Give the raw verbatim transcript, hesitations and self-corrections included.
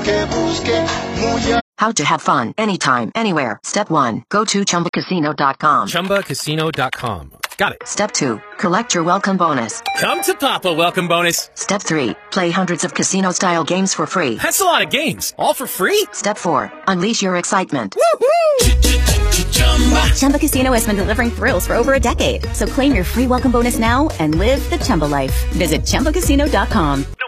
que busque muy. How to have fun anytime, anywhere. Step one. Go to chumba casino dot com. chumba casino dot com. Got it. Step two. Collect your welcome bonus. Come to Papa welcome bonus. Step three. Play hundreds of casino-style games for free. That's a lot of games. All for free? Step four. Unleash your excitement. Woo-hoo! Chumba Casino has been delivering thrills for over a decade. So claim your free welcome bonus now and live the Chumba life. Visit chumba casino dot com.